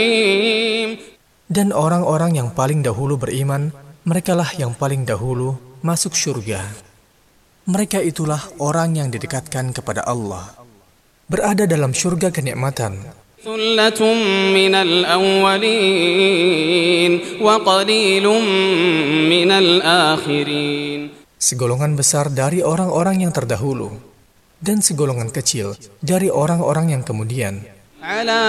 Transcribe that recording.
Dan orang-orang yang paling dahulu beriman, merekalah yang paling dahulu masuk surga. Mereka itulah orang yang didekatkan kepada Allah, berada dalam surga kenikmatan. ثُلَّةٌ مِّنَ الْأَوَّلِينَ وَقَلِيلٌ مِّنَ الْآخِرِينَ. Segolongan besar dari orang-orang yang terdahulu, dan segolongan kecil dari orang-orang yang kemudian. عَلَى